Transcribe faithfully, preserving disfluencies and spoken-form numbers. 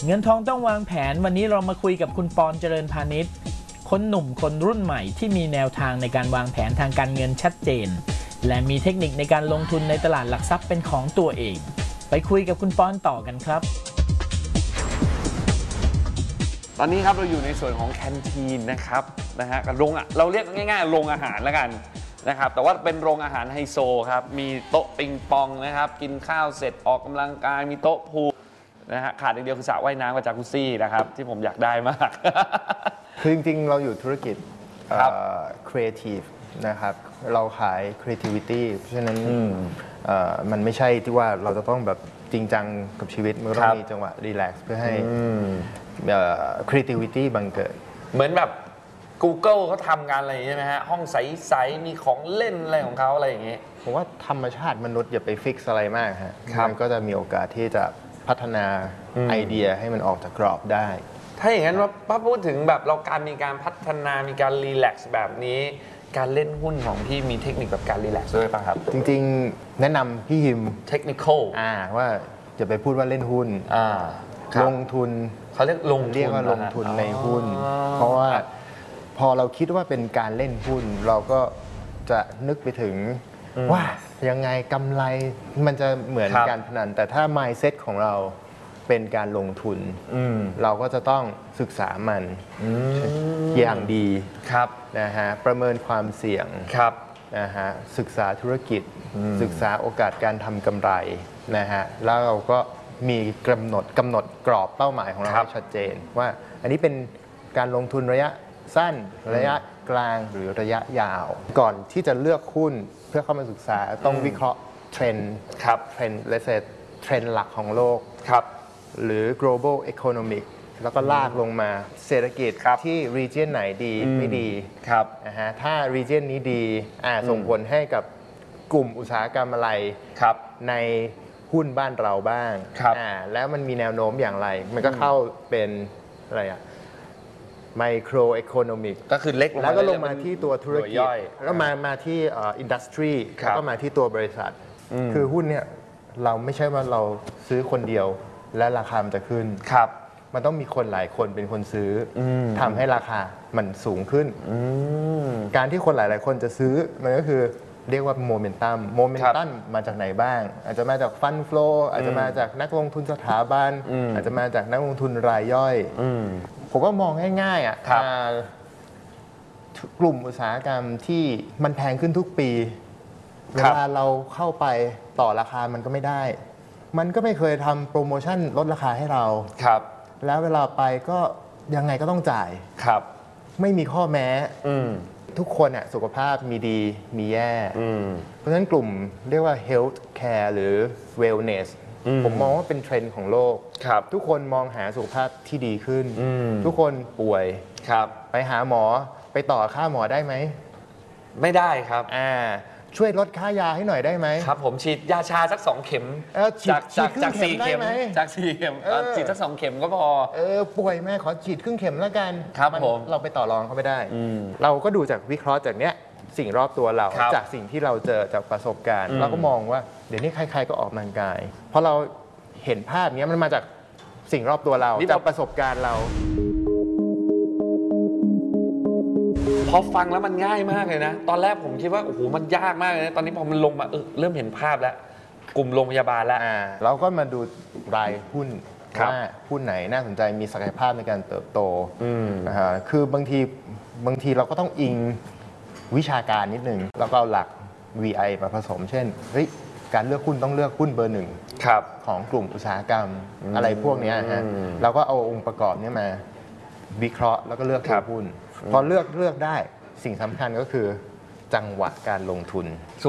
เงินทองต้องวางแผนวันนี้เรามาคุยกับคุณปอนเจริญพาณิชย์คนหนุ่มคนรุ่นใหม่ที่มีแนวทางในการวางแผนทางการเงินชัดเจนและมีเทคนิคในการลงทุนในตลาดหลักทรัพย์เป็นของตัวเองไปคุยกับคุณปอนต่อกันครับตอนนี้ครับเราอยู่ในส่วนของแคนทีนนะครับนะฮะกับโรงเราเรียกง่ายๆโรงอาหารแล้วกันนะครับแต่ว่าเป็นโรงอาหารไฮโซครับมีโต๊ะปิงปองนะครับกินข้าวเสร็จออกกำลังกายมีโต๊ะพูลนะฮะขาดอย่างเดียวคือสระว่ายน้ำกับจากุซซี่นะครับที่ผมอยากได้มากคือจริงๆเราอยู่ธุรกิจครีเอทีฟนะครับเราขาย creativity เพราะฉะนั้นมันไม่ใช่ที่ว่าเราจะต้องแบบจริงจังกับชีวิตมันต้องมีจังหวะรีแลกซ์เพื่อให้ creativity บังเกิดเหมือนแบบ Google เขาทำงานอะไรใช่ไหมฮะห้องใสๆมีของเล่นอะไรของเขาอะไรอย่างเงี้ยผมว่าธรรมชาติมนุษย์อย่าไปฟิกซ์อะไรมากฮะมันก็จะมีโอกาสที่จะพัฒนาไอเดียให้มันออกจากกรอบได้ถ้าอย่างนั้นว่าป้าพูดถึงแบบเราการมีการพัฒนามีการรีแลกซ์แบบนี้การเล่นหุ้นของพี่มีเทคนิคแบบการรีแลกซ์ด้วยป่ะครับจริงๆแนะนำพี่ฮิมเทคนิคอ่าว่าจะไปพูดว่าเล่นหุ้นลงทุนเขาเรียกลงเรียกว่าลงทุนในหุ้นเพราะว่าพอเราคิดว่าเป็นการเล่นหุ้นเราก็จะนึกไปถึงว่ายังไงกำไรมันจะเหมือนการพนันแต่ถ้า mindset ของเราเป็นการลงทุนเราก็จะต้องศึกษามันอย่างดีนะฮะประเมินความเสี่ยงนะฮะศึกษาธุรกิจศึกษาโอกาสการทำกำไรนะฮะแล้วเราก็มีกำหนดกำหนดกรอบเป้าหมายของเราให้ชัดเจนว่าอันนี้เป็นการลงทุนระยะสั้นระยะกลางหรือระยะยาวก่อนที่จะเลือกหุ้นเพื่อเข้ามาศึกษาต้องวิเคราะห์เทรนด์เทรนด์เลเซตเทรนด์หลักของโลกหรือ global economic แล้วก็ลากลงมาเศรษฐกิจที่ region ไหนดีไม่ดีนะฮะถ้า region นี้ดีส่งผลให้กับกลุ่มอุตสาหกรรมอะไรในหุ้นบ้านเราบ้างแล้วมันมีแนวโน้มอย่างไรมันก็เข้าเป็นอะไรอะไมโครเอคโนมิกก็คือเล็กแล้วก็ลงมาที่ตัวธุรกิจแล้วมามาที่อินดัสทรีแล้วก็มาที่ตัวบริษัทคือหุ้นเนี่ยเราไม่ใช่ว่าเราซื้อคนเดียวและราคามันจะขึ้นครับมันต้องมีคนหลายคนเป็นคนซื้อทำให้ราคามันสูงขึ้นการที่คนหลายๆคนจะซื้อมันก็คือเรียกว่าโมเมนตัมโมเมนตัมมาจากไหนบ้างอาจจะมาจากฟันโฟลอาจจะมาจากนักลงทุนสถาบันอาจจะมาจากนักลงทุนรายย่อยผมว่ามองง่ายๆอ่ะกลุ่มอุตสาหกรรมที่มันแพงขึ้นทุกปีเวลาเราเข้าไปต่อราคามันก็ไม่ได้มันก็ไม่เคยทำโปรโมชั่นลดราคาให้เราครับแล้วเวลาไปก็ยังไงก็ต้องจ่ายครับไม่มีข้อแม้ทุกคนอ่ะสุขภาพมีดีมีแย่เพราะฉะนั้นกลุ่มเรียกว่า health care หรือ wellness ผมมองว่าเป็นเทรนด์ของโลกทุกคนมองหาสุขภาพที่ดีขึ้นทุกคนป่วยไปหาหมอไปต่อค่าหมอได้ไหมไม่ได้ครับอ่าช่วยลดค่ายาให้หน่อยได้ไหมครับผมฉีดยาชาสักสองเข็มจากจากจากสี่เข็มจากสี่เข็มฉีดสักสองเข็มก็พอเออป่วยแม่ขอฉีดครึ่งเข็มแล้วกันครับผมเราไปต่อรองเขาไม่ได้เราก็ดูจากวิเคราะห์จากเนี้ยสิ่งรอบตัวเราจากสิ่งที่เราเจอจากประสบการณ์เราก็มองว่าเดี๋ยวนี้ใครๆก็ออกกำลังกายเพราะเราเห็นภาพนี้มันมาจากสิ่งรอบตัวเราจากประสบการณ์เราพอฟังแล้วมันง่ายมากเลยนะตอนแรกผมคิดว่าโอ้โหมันยากมากเลยนะตอนนี้พอมันลงมาเออเริ่มเห็นภาพแล้วกลุ่มโรงพยาบาลแล้วเราก็มาดูรายหุ้นว่าหุ้นไหนน่าสนใจมีศักยภาพในการเติบโตนะฮะคือบางทีบางทีเราก็ต้องอิงวิชาการนิดนึงแล้วก็หลัก วี ไอ มาผสมเช่นเฮ้ยการเลือกหุ้นต้องเลือกหุ้นเบอร์หนึ่งของกลุ่มอุตสาหกรรมอะไรพวกนี้ฮะเราก็เอาองค์ประกอบนี้มาวิเคราะห์แล้วก็เลือกหุ้นพอเลือกเลือกได้สิ่งสำคัญก็คือจังหวะการลงทุน